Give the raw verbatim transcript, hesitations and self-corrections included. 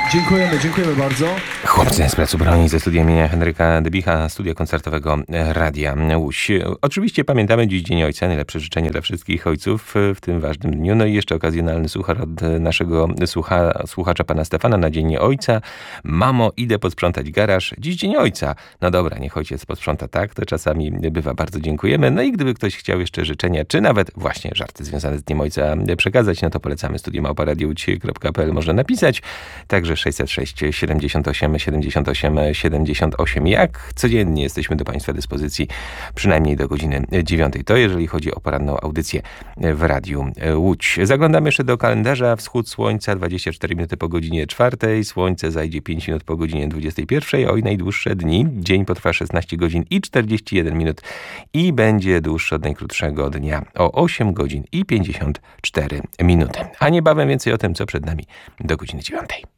Dziękujemy, dziękujemy bardzo. Chłopcy z Placu Broni ze studia imienia Henryka Debicha, studia koncertowego Radia Łódź. Oczywiście pamiętamy dziś Dzień Ojca, najlepsze życzenie dla wszystkich ojców w tym ważnym dniu. No i jeszcze okazjonalny suchar od naszego słucha, słuchacza pana Stefana na Dzień Ojca. Mamo, idę posprzątać garaż. Dziś Dzień Ojca. No dobra, niech ojciec posprząta, tak? To czasami bywa. Bardzo dziękujemy. No i gdyby ktoś chciał jeszcze życzenia, czy nawet właśnie żarty związane z Dniem Ojca przekazać, no to polecamy studio małpa radio łódź kropka p l. Można napisać. Także sześćset sześć siedemdziesiąt osiem siedemdziesiąt osiem siedemdziesiąt osiem. Jak codziennie jesteśmy do państwa dyspozycji przynajmniej do godziny dziewiątej. To jeżeli chodzi o poranną audycję w Radiu Łódź. Zaglądamy jeszcze do kalendarza. Wschód słońca dwadzieścia cztery minuty po godzinie czwartej. Słońce zajdzie pięć minut po godzinie dwudziestej pierwszej. Oj, najdłuższe dni. Dzień potrwa szesnaście godzin i czterdzieści jeden minut i będzie dłuższy od najkrótszego dnia o osiem godzin i pięćdziesiąt cztery minuty. A niebawem więcej o tym, co przed nami do godziny dziewiątej.